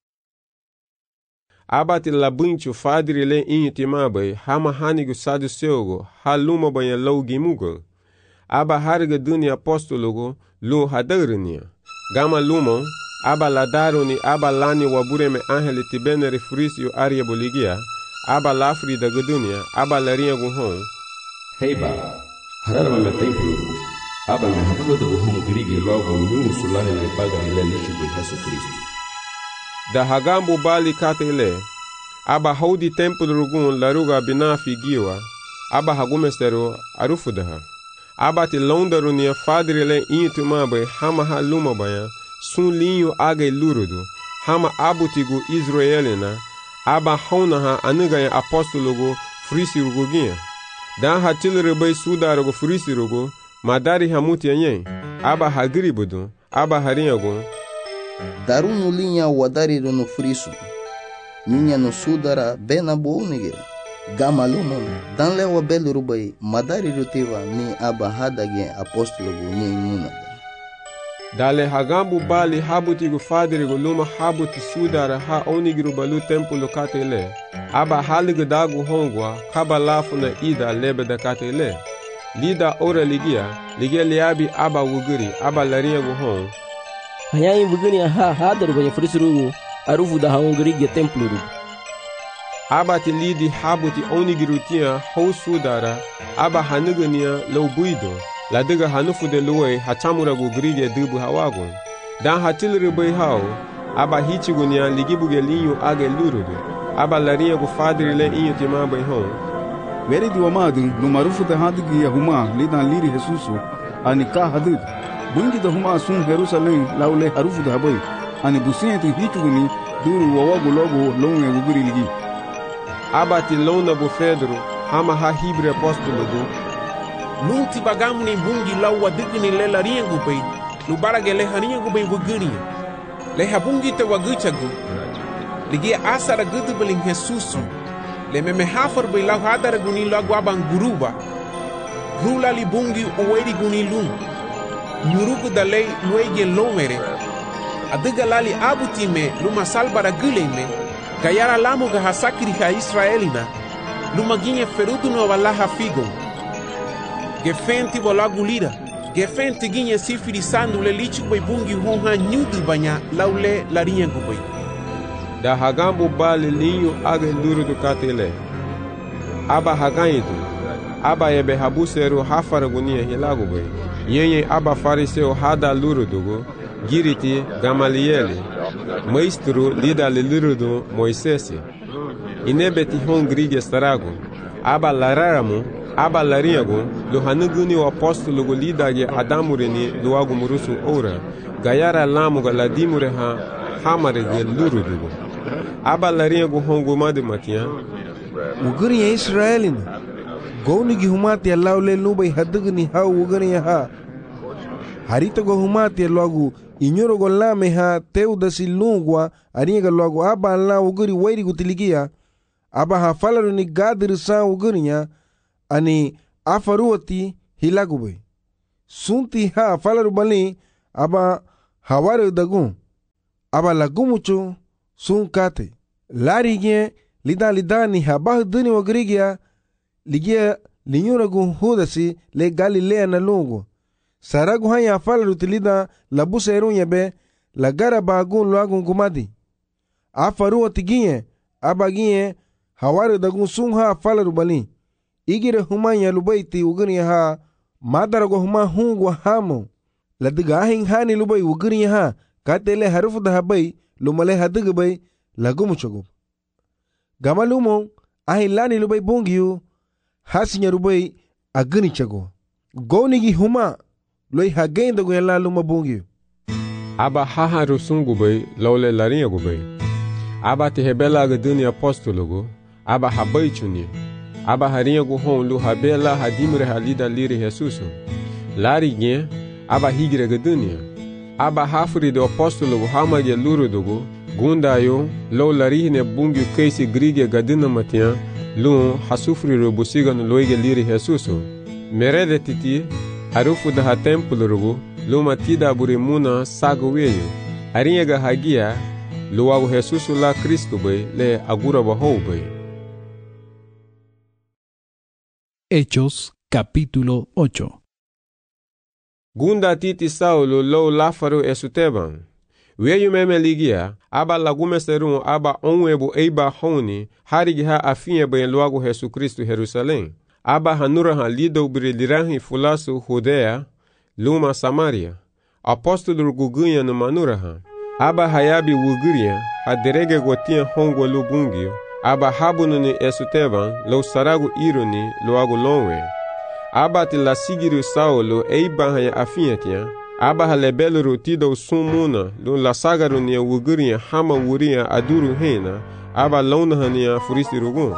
I: Abati labunchu fadri le intimabai hama hanigu saduceugo haluma banha laugimugo. Aba harga duni apostologo lu hadarnia. Gama lumon aba ladaroni aba lani wabureme angeli tibene refrisio aria boligia. Aba lafri da gudunia aba larinha guhon.
K: Heiba hararma me templo. Aba me habalo da guhon grige logo nyungu sulani le padre le lichibo Jesus Cristo.
I: Da hagambo bali katele. Aba haudi templo rugun laruga binafi giwa. Aba hagumestero arufudaha. Aba ti londarunia fadrile intumabe hama haluma baya. Sun linho aga lurudu. Hama abutigu Israelina. Aba haunaha anugaya apostologo frisiruguginha. Dan hatilrebe sudarugo frisirugo. Madari hamuti anyen. Aba hagribudu. Aba harinhago.
M: Darunu linha wadariru no friso. Minha no sudara bena bounige. Gamalumon dan lewa belurubai madariru tiva ni aba hadage apostolo ni munada.
I: Dale hagambu bali habutigu fadrigu luma habuti sudara ha onigru balu templo katele. Aba haligu dagu hongwa kabalafu na ida lebe da katele. Lida ora ligia liabi aba wuguri aba larinha guhon.
G: Hanyain vugani ha hadar banha frisurugu arufu da haungri templo.
I: Aba ti lidi habuti onigirutia hou sudara aba hanugania loubuido la diga hanufu de luwe hachamura gu grige dubu hawagun. Dan hatilri bai hao aba hichigunia ligibuge linho age lurudu aba larinha gu fadri le inho tima bai hon.
L: Veri di wamadu no marufu da hadigi ya huma lidan liri Jesusu ani ka hadid. Bungi da huma sun Jerusalém laule harufu da bai ani businti hichuguni duru wawagu logo longe guguri ligi.
I: Aba ti lona bu Pedro hama ha hibre apostolo do.
C: Nunti bagamu ni bungi lawa digni le larinha gubai. Lubarage le harinha gubai wuguri. Le habungi te waguchagu. Ligi asara gudu beling Jesusu. Le meme hafar bai lau hadara guni lagu abang guruba. Grula li bungi uweri guni lung. Nurugu da lei luege lomere. Adiga lali abutime luma salbara guleme. Gayara lamu ga hasakri ha Israelina. Luma ginye ferudu no valaha figon. Gefenti bolagu lira. Gefenti ginye sifiri sandu le lichu bai bungi honha nyudu banya laule larinha gubai.
I: Da hagambu bali linho aga lurudu katele. Aba haganyidu. Aba ebe habuseru hafaragunia hilagu bai. Yenye aba fariseu hada lurudugo. Giriti Gamalieli. Maestro lida le lurudu Moisesi. Inebeti hongrige starago. Aba lararamu. Aba larinhago. Lo hanuguni o apostolo lidage adamureni luagu murusu ora. Gayara lamuga ladimure ha hamarege lurudugo. Aba larinhago hongumade matia.
A: Uguri ya Israelina. Gounigi humati ya laule nubai hadugni ha uguri ya ha. Harita go humati ya logu inyoro go lame ha teu da silungwa aringa logu aba la uguri wairi gutiligia. aba ha falaru ni gadir sa ugurnya ani afaruati hilagube sunti ha falaru bali aba hawaru dagun aba lagumucho sun kate larige lida ni habah duni wagrigia ligia linyuragu hudasi le Galilea na lungu saragu hanya falaru tilida labusa erunya be lagara bagun luagun gumadi afaruati gie aba gie hawaru dagun sun ha falaru bali igire humanya lubaiti ugurnya ha madarago huma hungu hamo ladiga ahin hani lubai ugurnya ha katele harufu da habai lumale hadiga bai lagumuchogub gamalumo ahin lani lubai bungiyu hasinya lubai agani chago gonigi huma loi hagain dago yala luma bungiyu
I: aba haha rusungu bai laule larinha bai aba te hebela ga dunia apostologo aba habai chuni aba harinha go hon lu habela hadimre halida liri Jesus lari gen aba higre ga dunia aba hafuri do apostologo hamage luru dogo gundayo lo larihne bungu keisi grige gadina matia lu hasufri ro busiga no loige liri Jesus merede titi harufu da templo rogo lu matida burimuna sago weyo arinha ga hagia lu wa Jesus la Cristo bai le agura baho bai.
D: Hechos capítulo 8.
I: Gunda titi Saulo lo lafaru esuteban. Weyu meme ligia, aba lagume serun aba onwebu eiba honi, harigiha afinye bayan luagu Jesu Kristu Jerusalem. Aba hanuraha lido brilirahi fulasu Judea, luma Samaria. Apostolo gugunya no manuraha. Aba hayabi wuguria, haderege gotia hongwa lubungio. Aba habunu ni esuteban, lo saragu ironi, luagu lonwe. Aba ti la sigiru Saulo eiba haya afinyetia. Aba halebelu rutido sumuna, lo la sagaru ni wuguria hama wuria aduru hena. Aba launa hania furisi rugun.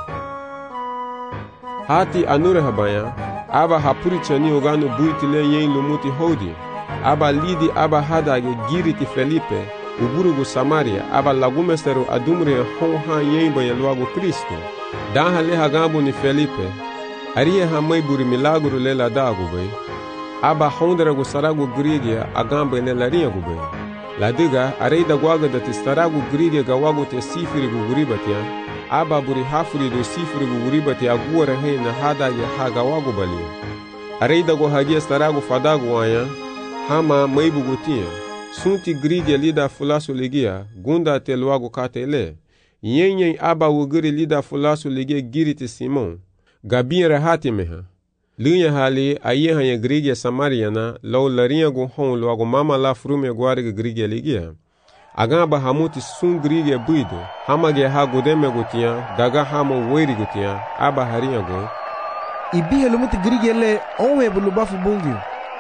I: Hati anure habaya, aba hapuri chani ogano buitile yen lumuti hodi. Aba lidi aba hadage giriti Felipe, uburugu Samaria, aba lagumesteru adumre honha yen bayaluagu Kristo. Dan hale hagambu ni Felipe, ariye hamai buri milaguru lela dagu bay. Aba honderagu saragu grigia agamba ne larinha gubay. Ladiga areida guaga dati saragu grigia gawagu te sifiri guguribatia. Aba buri hafuri do sifiri guguribati aguara hena hadage hagawagu bali. Areida go hagia saragu fadagu wanya, hama maibu gutia. Sunti grigia lida fulasu ligia, gunda te luagu katele. Yenyen aba wuguri lida fulasu ligia giriti Simon. Gabin rahati meha. Lunya hali ayeha ya grigia Samariana, lau larinha gu hon luagu mama la frume guariga grigia ligia. Agamba hamuti sun grigia buido, hamage ha gudeme gutia, daga hamo weri gutia, aba harinha gu.
A: Ibihe lumuti grigia le onwe bulubafu bungiu.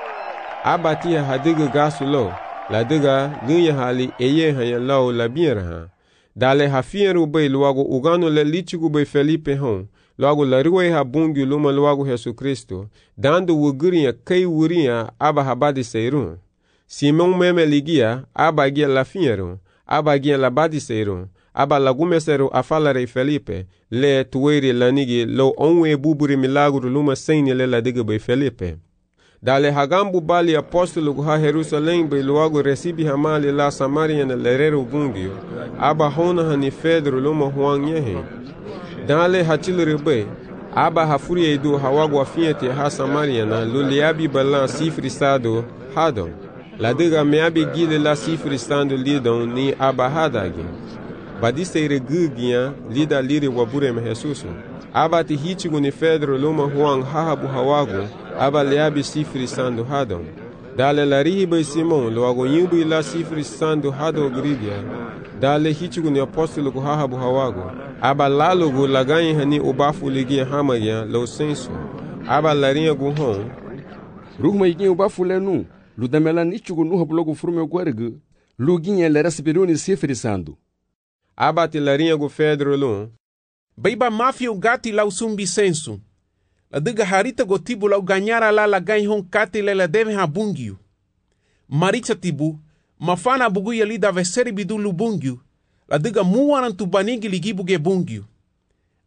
I: Aba tia hadiga gasu lo, la diga lunya hali eyeha ya lau labiraha. Dale hafieru bay luagu ugano le lichigu bay Felipe hon, luagu laruwe ha bungi luma luagu Jesu Kristo, dando wuguria kei wuria aba habadi seirun. Simon meme ligia, aba gia lafieru, aba gia labadi seirun, aba lagumeseru afalare Felipe, le tuweri lanigi lo onwe buburi milaguru luma seini le la diga bay Felipe. Dale hagambu bali apostolo ha Jerusalem bay luagu resibi hamali la Samaria na lerero bungio, aba hona hani Pedro luma huang yehe. Dale hachilere bay, aba hafuri edu hawagu afiete ha Samaria na luliabi balan sifri sado hadon. La diga meabi gile la sifri stando lidon ni aba hadagi. Badise gugia lida liri wabure me Jesusu. Aba ti hichigu ni Pedro luma huang hahabu hawagu, aba leabi sifri stando hadon. Dale la rihiba Simon luago nyubu la sifri stando hado grigia. Dale hichigu ni apostolo ku hahabu hawagu. Aba lalugu laganyi hani ubafu ligia hamagya lo sensu. Aba larinha gu hon.
K: Ruhma iginha ubafu lenu. Ludamela nichugu nuhablogu frume guargu. Luginha lera sibiruni sifri sando.
I: Aba ti larinha gu Pedro lun.
C: Baiba mafia ugati lau sumbi sensu. La diga harita go tibu lau ganyara la ganyi hon kati lela deve ha bungiu. Maritza tibu, mafana buguya lida veseri bidu lu bungiu. La diga muwaran tu banigi ligibu ge bungiu.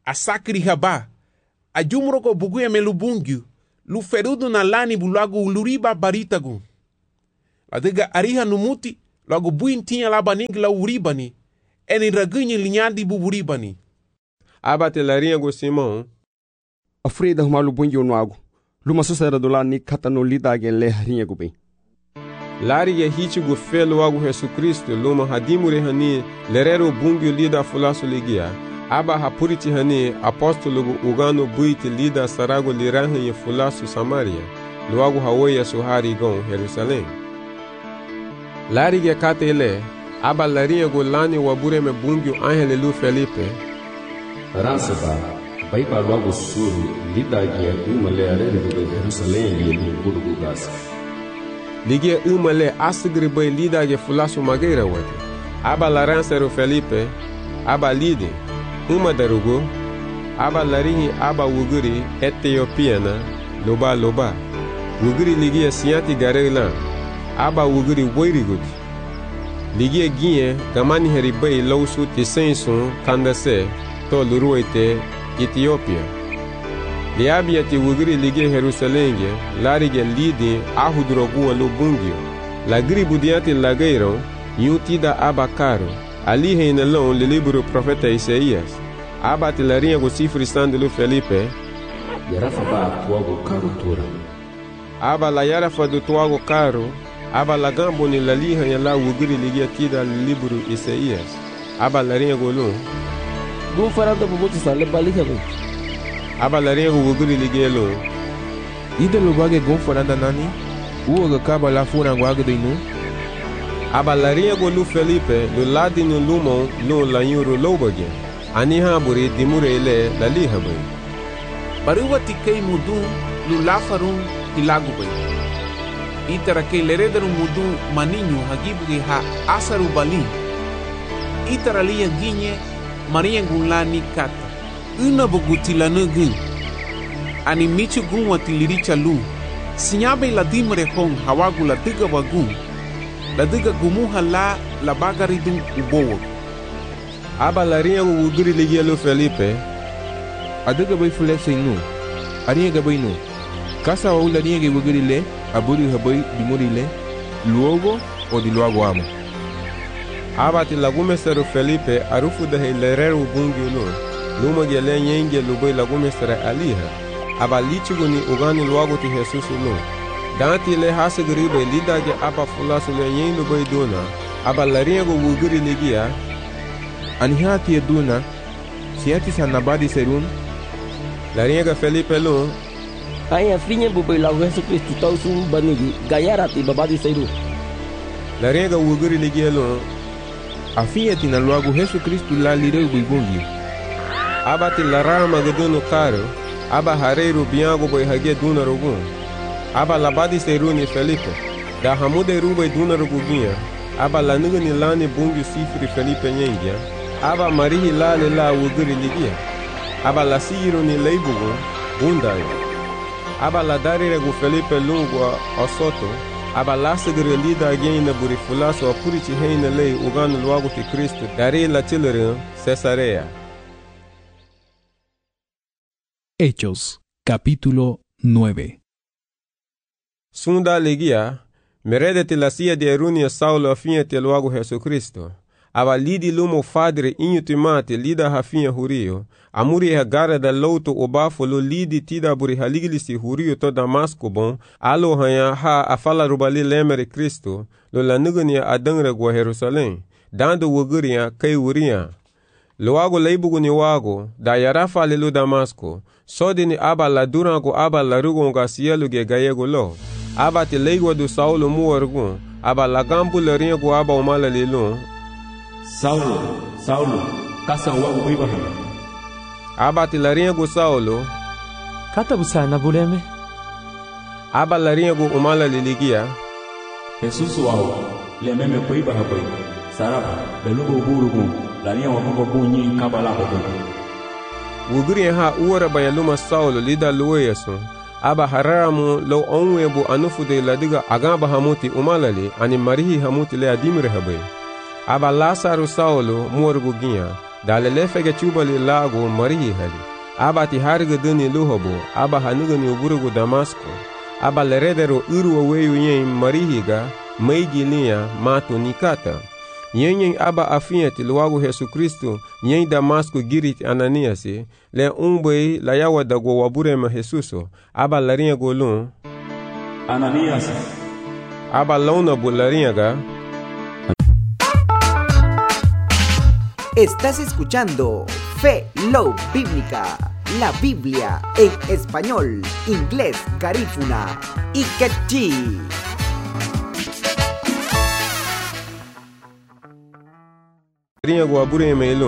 C: a sakri haba, a jumroko bugu ya melubungyu, lu ferudu na lani bulagu uluriba baritagu. Ladiga ariha numuti, lagu buin tinha labanig la uribani, eni ragunyi linyadi buburibani.
N: Abate larinha go Simão.
O: Afrida humalu bungyu nuago. Luma susera do lani kata no lida agen le harinha go bem.
I: Lari ya hichi go felo agu Yesu Kristo luma hadimure hani lerero bungyu lida fulasu ligia. Aba hapuriti hani apostolo go ugano buiti lida sarago lirahan ya fulasu Samaria. Luago hawoya suhari gon Jerusalém. Lari ya kate ele. Aba larinha go lani wabure me bungyu Angele Lu Felipe.
K: Ranseba, vai para logo suru, lida guia uma learere do Jerusalém e do Burgo Gasa.
I: Ligia uma le asgri bai lida ge fulasu mageira wate. Aba laransero Felipe, aba lide, uma darugo, aba larinhi aba wuguri Etiopiana, loba. Wuguri ligia sianti garela, aba wuguri woirigut. Ligia guia gamani heribai lausu tisensun kandase, to luruite Ethiopia. Liabia ti wugiri lige Jerusalenge, larige lidi ahudrogu alu bungio. Lagri budiante lageiron, yutida abacaro. Ali reinalão le livro profeta Isaías. Abate larinha go cifre sandelu Felipe.
K: Yarafa ba tuago caro tura.
I: Aba la yarafa do tuago caro. Aba la gambo ni la liha yala wugiri lige tida le livro Isaías. Aba larinha go lum.
G: Gun farado bubuti sale balika be.
I: Aba larinha go wugiri ligelo.
H: Ida lubage gun farada nani? Uoga kaba la fura ngwaga do inu?
I: Aba larinha go Lu Felipe, lu ladi no lumon, lu la yuro lobage. Ani haburi dimure ele la liha be.
C: Baruwa tikei mudun, lu lafarun tilagu be. Itara ke lerederu mudu maninho hagibuge ha asaru bali. Itara liya ginye Maria Gulani kata. Una bogutila nugu. Ani michu gun watiliricha lu. Sinyabe la dimre hong hawagu la diga wagu. La diga gumuha la bagaridun ubowo.
I: Aba la rinha go wugiri ligia Lu Felipe.
H: Adiga bai fulese inu. Arinha ga bai nu. Kasa wa ula rinha ga wugiri le. Aburi habai dimuri le. Luogo o di luago amo.
I: Abati lagumesero Felipe arufu da lerero bungi no. Luma gele nyenge lubai lagumesera aliha. Aba lichigo ni ugani luago ti Jesus no. Danti le hasegribe lidage aba fulasu le nyen lubai dona. Aba laringo wugiri ligia.
H: Anihati eduna. Siati sanabadi serun.
I: Laringa Felipe lo.
G: Aya finye bubai lago Jesus Kristo tausu banigi gayarati babadi seru.
I: Laringa wugiri ligia lo.
H: Afia tina luago Yesu Kristo la lireu buibungi.
I: Abati la rama gaduno caro. Aba hareiro biango boi hage duna rogun. Aba labadi seruni Felipe. Da hamude rubai duna roguginha. Aba la nugani lani bungi sifri Felipe nyengia. Aba marihi lale la wugiri ligia. Aba la siro ni leibugu bundayo. Aba la darire gu Felipe lungo osoto. Aba lasagre lida again na burifulaso apurichi heina lei ugano luago ti Cristo dari la chilere Cesarea.
D: Hechos, capítulo 9.
I: Sunda legia, meredete la sia de erunia Saulo afinha te luago Jesucristo. Aba lidi lumo fadre inho timate lida hafinha hurio. Amuri hagara da louto obafo lo lidi tida buri haligilisi hurio to Damasco bon. Alo hanya ha afala rubali lemere Cristo. Lo lanugania adangra gwa Jerusalém. Dando wuguria kai wuria. Loago leibugu ni wago. Da yarafa lelo Damasco. Sode ni aba la durango aba la rugonga sielu ge gayego lo. Aba te leigo do Saulo muorgun. Aba la gambu le ringo aba umala lelo.
K: Saulo, kasa wago Abraham.
I: Abati laringo Saulo.
F: Kata busana buleme.
I: Aba laringo umala liligia.
K: Jesus wao, le meme kuiba hapai. Saraba, belugo burugu, laringo wago bunyi kabala hapai.
I: Wuguri ha uora bayaluma Saulo lida lueyasu. Aba haramu lo onwebu anufude ladiga agamba hamuti umalali ani marihi hamuti le adimire habai. Aba Lázaro Saulo muorguginha.
N: dalele fege chubali lagu marihi hali aba ti harga duni luhobo aba hanugani uburugu Damasko aba leredero uru weyu yen marihiga maigi linha mato nikata yen aba afinha ti luagu Yesu Kristo yen Damasco girit Ananiasi le umbei la yawa dago waburema Jesuso aba larinha golun
K: Ananias
N: aba launa bularinha ga.
P: Estás escuchando Fe Love Bíblica, la Biblia en español, inglés, garífuna y quechí.
N: Rinha go abure melo